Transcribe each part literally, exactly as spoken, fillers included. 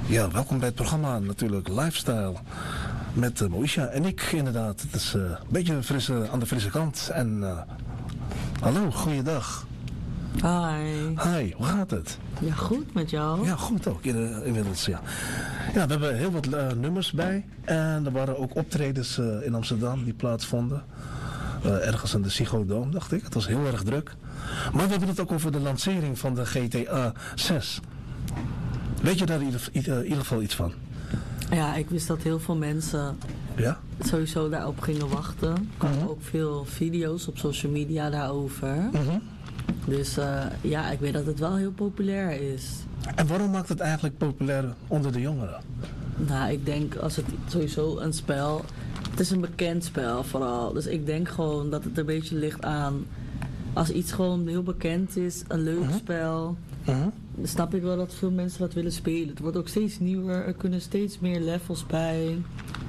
Ja, welkom bij het programma natuurlijk Lifestyle met uh, Moesha en ik inderdaad. Het is uh, een beetje frisse, aan de frisse kant. En uh, hallo, goeiedag. Hi. Hi, hoe gaat het? Ja, goed met jou? Ja, goed ook in, inmiddels, ja. Ja, we hebben heel wat uh, nummers bij. En er waren ook optredens uh, in Amsterdam die plaatsvonden. Uh, ergens in de Ziggo Dome, dacht ik. Het was heel erg druk. Maar we hebben het ook over de lancering van de G T A zes. Weet je daar in ieder, in ieder geval iets van? Ja, ik wist dat heel veel mensen ja? sowieso daarop gingen wachten. Er kwamen uh-huh. ook veel video's op social media daarover. Uh-huh. Dus uh, ja, ik weet dat het wel heel populair is. En waarom maakt het eigenlijk populair onder de jongeren? Nou, ik denk als het sowieso een spel... Het is een bekend spel vooral. Dus ik denk gewoon dat het een beetje ligt aan... Als iets gewoon heel bekend is, een leuk uh-huh. spel... Uh-huh. Dan snap ik wel dat veel mensen dat willen spelen. Het wordt ook steeds nieuwer. Er kunnen steeds meer levels bij.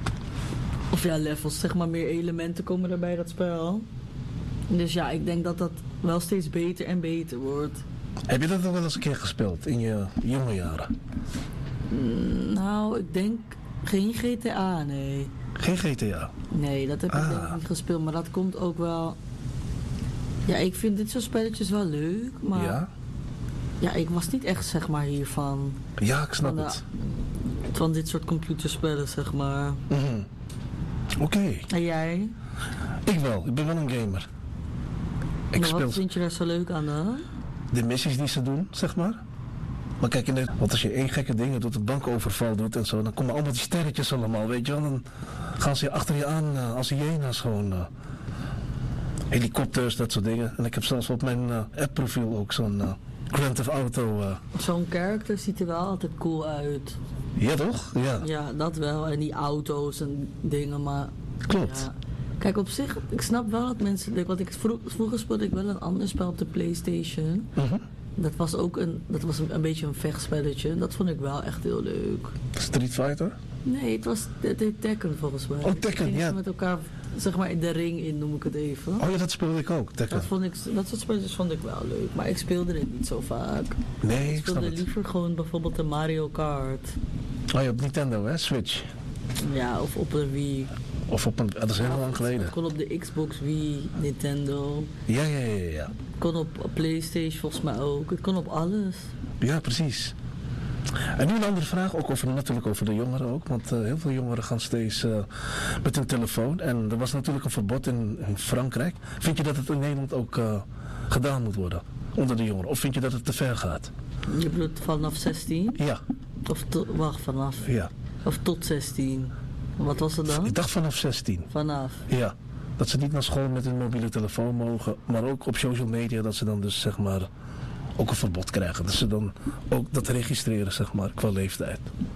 Of ja, levels, zeg maar meer elementen komen er bij dat spel. Dus ja, ik denk dat dat wel steeds beter en beter wordt. Heb je dat nog wel eens een keer gespeeld in je jonge jaren? Mm, nou, ik denk geen G T A, nee. Geen G T A? Nee, dat heb ik ah. denk ik niet gespeeld. Maar dat komt ook wel... Ja, ik vind dit soort spelletjes wel leuk, maar... Ja? Ja, ik was niet echt, zeg maar, hiervan. Ja, ik snap van, het. Uh, van dit soort computerspellen, zeg maar. Mm-hmm. Oké. Okay. En jij? Ik wel, ik ben wel een gamer. Ik maar speel... wat vind je daar zo leuk aan dan? De missies die ze doen, zeg maar. Maar kijk, in de... want als je één gekke dingen doet, een bankoverval doet en zo, dan komen allemaal die sterretjes allemaal, weet je wel. Dan gaan ze achter je aan uh, als hyena's gewoon... Uh, helikopters, dat soort dingen. En ik heb zelfs op mijn uh, app-profiel ook zo'n... Uh, Grand Theft Auto. Uh... Zo'n character ziet er wel altijd cool uit. Ja toch? Ja. Ja, dat wel. En die auto's en dingen, maar... Klopt. Ja. Kijk, op zich, ik snap wel dat mensen... Want ik, vroeg, vroeger speelde ik wel een ander spel op de PlayStation. Uh-huh. Dat was ook een, dat was een, een beetje een vechtspelletje. Dat vond ik wel echt heel leuk. Street Fighter? Nee, het was het heet Tekken volgens mij. Oh, Tekken, ja. Met elkaar, zeg maar, in de ring in, noem ik het even. Oh ja, dat speelde ik ook, Tekken. Dat, vond ik, dat soort spelletjes vond ik wel leuk, maar ik speelde het niet zo vaak. Nee, ik, ik speelde snap het. liever gewoon bijvoorbeeld de Mario Kart. Oh ja, op Nintendo, hè? Switch. Ja, of op een Wii. Of op een... Dat is heel ja, lang geleden. Het kon op de Xbox, Wii, Nintendo. Ja, ja, ja, ja. Het kon op PlayStation volgens mij ook. Het kon op alles. Ja, precies. En nu een andere vraag, ook over, natuurlijk over de jongeren ook. Want uh, heel veel jongeren gaan steeds uh, met hun telefoon. En er was natuurlijk een verbod in, in Frankrijk. Vind je dat het in Nederland ook uh, gedaan moet worden onder de jongeren? Of vind je dat het te ver gaat? Je bedoelt vanaf zestien? Ja. Of to, wacht, vanaf? Ja. Of tot zestien? Wat was het dan? Ik dacht vanaf zestien. Vanaf? Ja. Dat ze niet naar school met hun mobiele telefoon mogen. Maar ook op social media dat ze dan dus zeg maar... ook een verbod krijgen. Dat ze dan ook dat registreren, zeg maar, qua leeftijd.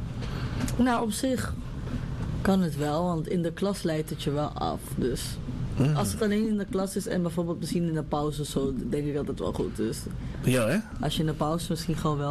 Nou, op zich kan het wel, want in de klas leidt het je wel af. Dus mm. als het alleen in de klas is en bijvoorbeeld misschien in de pauze zo, denk ik dat het wel goed is. Ja, hè? Als je in de pauze misschien gewoon wel